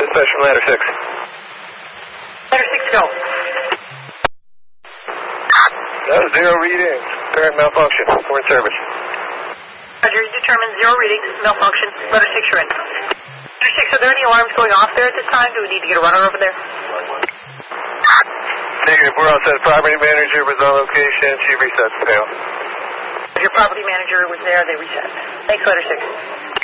Dispatch from ladder 6. Ladder 6, go. Zero readings. Current malfunction. We're in service. Roger, you determined zero readings, malfunction. Ladder 6, you're in. Ladder 6, are there any alarms going off there at this time? Do we need to get a runner over there? Negative. We're all set. Property manager was on location. She resets the panel. If your property manager was there, they reset. Thanks, Ladder 6.